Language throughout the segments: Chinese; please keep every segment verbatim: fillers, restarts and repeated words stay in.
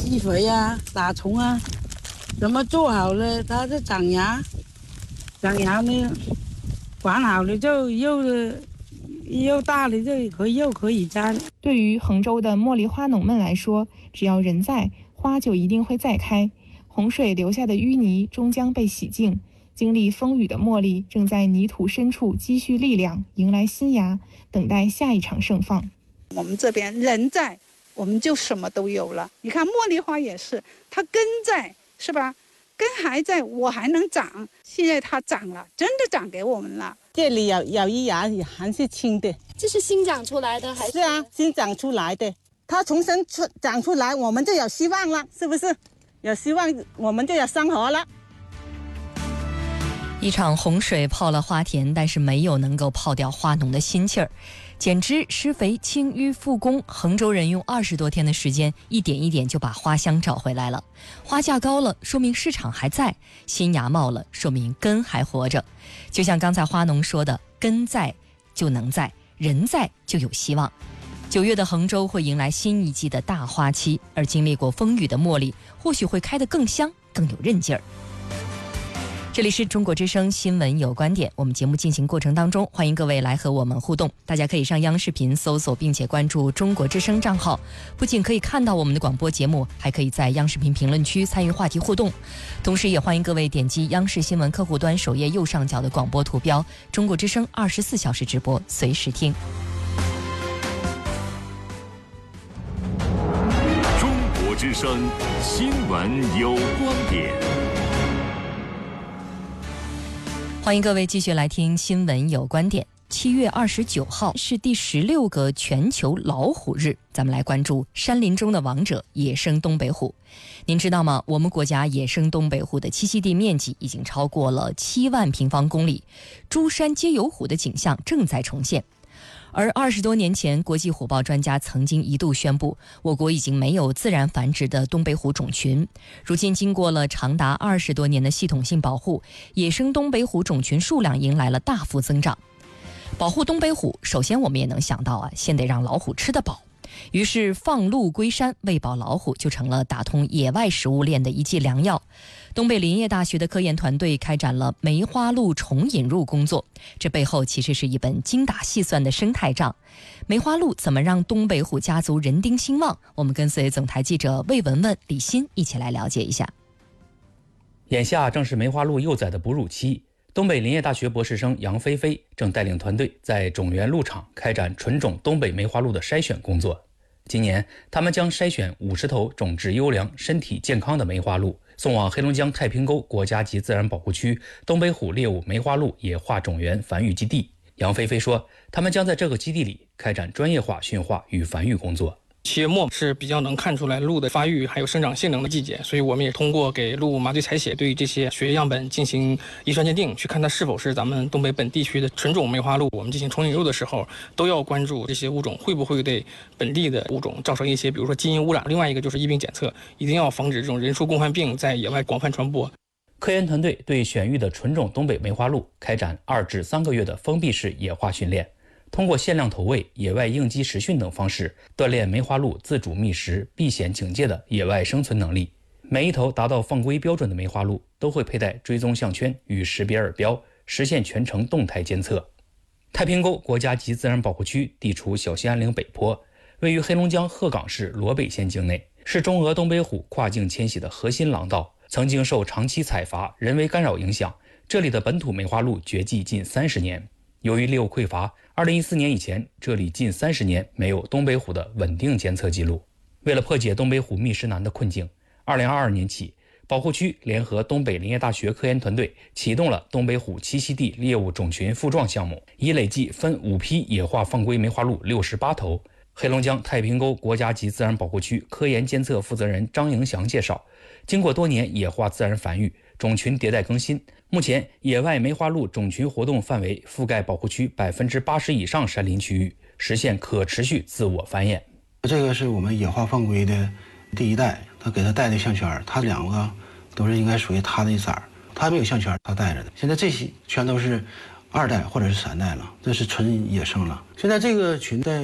施肥啊、打虫啊，怎么做好了，它就长芽，长芽呢，管好了就又又大了，就可以又可以摘。 对于衡州的茉莉花农们来说，只要人在，花就一定会再开。洪水留下的淤泥终将被洗净，经历风雨的茉莉正在泥土深处积蓄力量，迎来新芽，等待下一场盛放。 我们这边人在，我们就什么都有了。你看茉莉花也是，它根在，是吧？根还在，我还能长。现在它长了，真的长给我们了。 这里有有一芽也还是青的， 这是新长出来的还是？ 是啊，新长出来的。它重新出长出来，我们就有希望了，是不是？有希望，我们就有生活了。 一场洪水泡了花田，但是没有能够泡掉花农的心气儿。剪枝、施肥、清淤复工，衡州人用二十多天的时间，一点一点就把花香找回来了。花价高了，说明市场还在；新芽冒了，说明根还活着。就像刚才花农说的，根在就能在，人在就有希望。九月的衡州会迎来新一季的大花期，而经历过风雨的茉莉或许会开得更香，更有韧劲儿。这里是中国之声新闻有观点，我们节目进行过程当中，欢迎各位来和我们互动。大家可以上央视频搜索并且关注中国之声账号，不仅可以看到我们的广播节目，还可以在央视频评论区参与话题互动。同时也欢迎各位点击央视新闻客户端首页右上角的广播图标，中国之声二十四小时直播，随时听。 中国之声新闻有观点。 欢迎各位继续来听新闻有观点。七月二十九号是第十六个全球老虎日，咱们来关注山林中的王者——野生东北虎。您知道吗？我们国家野生东北虎的栖息地面积已经超过了七万平方公里，诸山皆有虎的景象正在重现。而二十多年前，国际虎豹专家曾经一度宣布，我国已经没有自然繁殖的东北虎种群。如今，经过了长达二十多年的系统性保护，野生东北虎种群数量迎来了大幅增长。保护东北虎，首先我们也能想到啊，先得让老虎吃得饱。于是放鹿归山，喂饱老虎就成了打通野外食物链的一剂良药。东北林业大学的科研团队开展了梅花鹿重引入工作，这背后其实是一本精打细算的生态账。梅花鹿怎么让东北虎家族人丁兴旺？我们跟随总台记者魏文文、李欣一起来了解一下。 眼下正是梅花鹿幼崽的哺乳期，东北林业大学博士生杨菲菲正带领团队在种源鹿场开展纯种东北梅花鹿的筛选工作。今年，他们将筛选五十头种质优良、身体健康的梅花鹿，送往黑龙江太平沟国家级自然保护区东北虎猎物梅花鹿野化种源繁育基地。杨菲菲说，他们将在这个基地里开展专业化驯化与繁育工作。 七月末是比较能看出来鹿的发育还有生长性能的季节，所以我们也通过给鹿麻醉采血，对于这些血液样本进行遗传鉴定，去看它是否是咱们东北本地区的纯种梅花鹿。我们进行重引入的时候，都要关注这些物种会不会对本地的物种造成一些，比如说基因污染。另外一个就是疫病检测，一定要防止这种人畜共患病在野外广泛传播。 科研团队对选育的纯种东北梅花鹿开展二至三个月的封闭式野化训练。通过限量投喂、野外应激实训等方式，锻炼梅花鹿自主觅食、避险警戒的野外生存能力。每一头达到放归标准的梅花鹿都会佩戴追踪项圈与识别耳标，实现全程动态监测。太平沟国家级自然保护区地处小兴安岭北坡，位于黑龙江鹤岗市罗北县境内，是中俄东北虎跨境迁徙的核心廊道。曾经受长期采伐、人为干扰影响，这里的本土梅花鹿绝迹近三十年。由于猎物匮乏，二零一四年以前，这里近三十年没有东北虎的稳定监测记录。为了破解东北虎觅食难的困境，二零二二年起，保护区联合东北林业大学科研团队启动了东北虎栖息地猎物种群复壮项目，已累计分五批野化放归梅花鹿六十八头。黑龙江太平沟国家级自然保护区科研监测负责人张迎祥介绍，经过多年野化自然繁育，种群迭代更新，目前野外梅花鹿种群活动范围覆盖保护区百分之八十以上山林区域，实现可持续自我繁衍。 这个是我们野化放归的第一代，他给他带的项圈，他两个都是应该属于他的一色儿，他没有项圈，他带着的。现在这些全都是二代或者是三代了，这是纯野生了。现在这个群在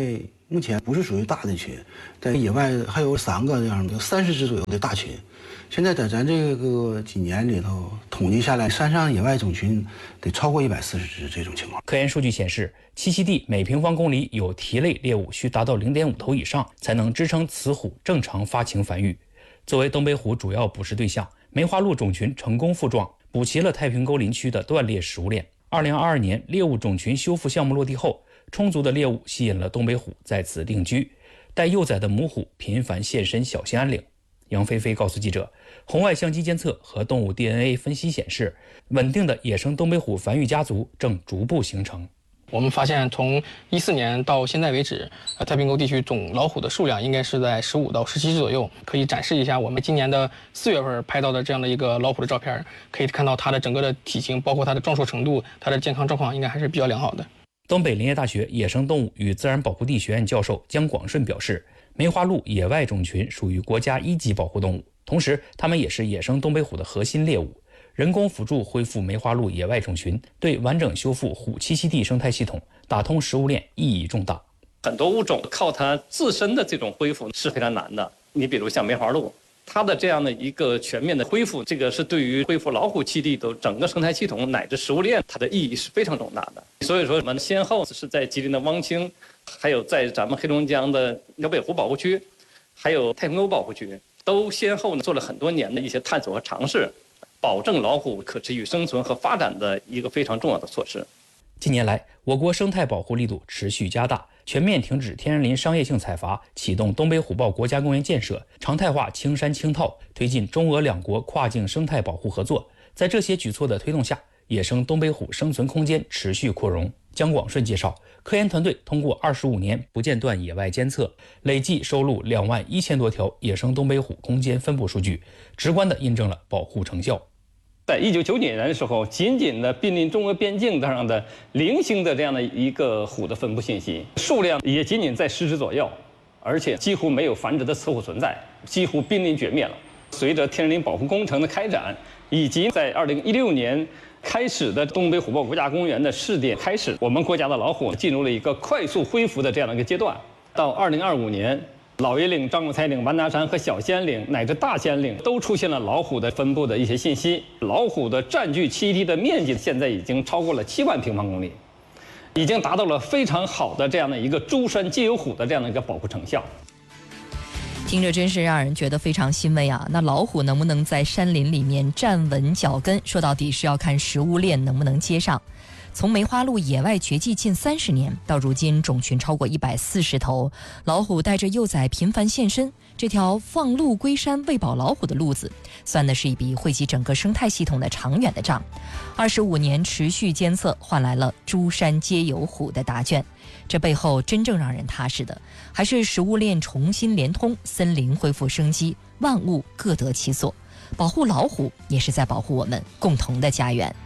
目前不是属于大的群，在野外还有三个这样的三十只左右的大群。现在在咱这个几年里头统计下来，山上野外种群得超过一百四十只这种情况。 科研数据显示，栖息地每平方公里有蹄类猎物需达到 零点五 头以上，才能支撑雌虎正常发情繁育。作为东北虎主要捕食对象，梅花鹿种群成功复壮，补齐了太平沟林区的断裂食物链。二零二二年猎物种群修复项目落地后，充足的猎物吸引了东北虎在此定居，带幼崽的母虎频繁现身小兴安岭。杨菲菲告诉记者，红外相机监测和动物 D N A 分析显示，稳定的野生东北虎繁育家族正逐步形成。 我们发现，从一四年到现在为止，呃，太平沟地区总老虎的数量应该是在十五到十七只左右。可以展示一下我们今年的四月份拍到的这样的一个老虎的照片，可以看到它的整个的体型，包括它的壮硕程度，它的健康状况应该还是比较良好的。 东北林业大学野生动物与自然保护地学院教授姜广顺表示，梅花鹿野外种群属于国家一级保护动物，同时它们也是野生东北虎的核心猎物。人工辅助恢复梅花鹿野外种群，对完整修复虎栖息地生态系统、打通食物链意义重大。 很多物种靠它自身的这种恢复是非常难的。你比如像梅花鹿，它的这样的一个全面的恢复，这个是对于恢复老虎栖地的整个生态系统乃至食物链，它的意义是非常重大的。所以说，我们先后是在吉林的汪清，还有在咱们黑龙江的辽北湖保护区，还有太平沟保护区，都先后呢做了很多年的一些探索和尝试，保证老虎可持续生存和发展的一个非常重要的措施。 近年来，我国生态保护力度持续加大，全面停止天然林商业性采伐，启动东北虎豹国家公园建设，常态化青山青套，推进中俄两国跨境生态保护合作。在这些举措的推动下，野生东北虎生存空间持续扩容。姜广顺介绍，科研团队通过二十五年不间断野外监测，累计收录两万一千多条野生东北虎空间分布数据，直观地印证了保护成效。 在一九九几年的时候，仅仅的濒临中俄边境上的零星的这样的一个虎的分布信息，数量也仅仅在十只左右，而且几乎没有繁殖的雌虎存在，几乎濒临绝灭了。随着天然林保护工程的开展，以及在二零一六年开始的东北虎豹国家公园的试点开始，我们国家的老虎进入了一个快速恢复的这样的一个阶段。到二零二五年，老爷岭、张果彩岭、完达山和小兴安岭乃至大兴安岭都出现了老虎的分布的一些信息。老虎的占据栖息地的面积现在已经超过了七万平方公里，已经达到了非常好的这样的一个诸山皆有虎的这样的一个保护成效。 听着真是让人觉得非常欣慰啊！那老虎能不能在山林里面站稳脚跟，说到底是要看食物链能不能接上。从梅花鹿野外绝迹近三十年，到如今种群超过一百四十头，老虎带着幼崽频繁现身，这条放鹿归山喂饱老虎的路子，算的是一笔惠及整个生态系统的长远的账。二十五年持续监测，换来了诸山皆有虎的答卷。这背后真正让人踏实的，还是食物链重新连通，森林恢复生机，万物各得其所。保护老虎，也是在保护我们共同的家园。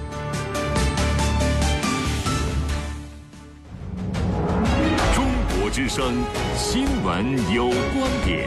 之声新闻有观点，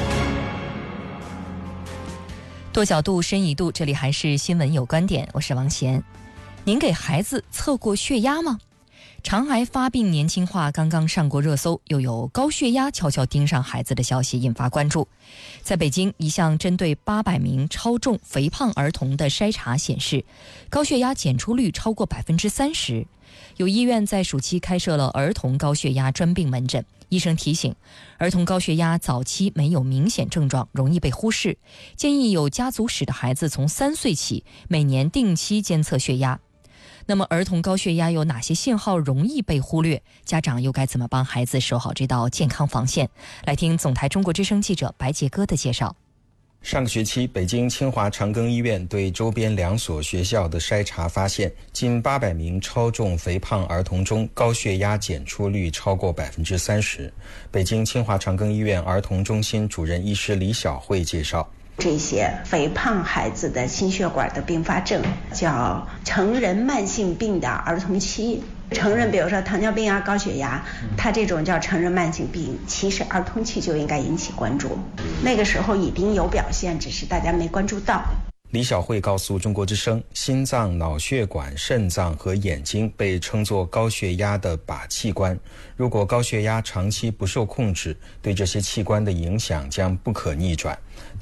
多角度深一度，这里还是新闻有观点，我是王贤。您给孩子测过血压吗？肠癌发病年轻化刚刚上过热搜，又有高血压悄悄盯上孩子的消息引发关注。在北京，一项针对八百名超重肥胖儿童的筛查显示，高血压检出率超过百分之三十。有医院在暑期开设了儿童高血压专病门诊，医生提醒，儿童高血压早期没有明显症状，容易被忽视，建议有家族史的孩子从三岁起每年定期监测血压。那么儿童高血压有哪些信号容易被忽略？家长又该怎么帮孩子守好这道健康防线？来听总台中国之声记者白杰哥的介绍。 上个学期，北京清华长庚医院对周边两所学校的筛查发现，近八百名超重肥胖儿童中，高血压检出率超过百分之三十。北京清华长庚医院儿童中心主任医师李晓慧介绍， 这些肥胖孩子的心血管的并发症叫成人慢性病的儿童期。成人比如说糖尿病啊、高血压，它这种叫成人慢性病，其实儿童期就应该引起关注，那个时候已经有表现，只是大家没关注到。 李晓慧告诉中国之声，心脏、脑血管、肾脏和眼睛被称作高血压的靶器官。如果高血压长期不受控制，对这些器官的影响将不可逆转。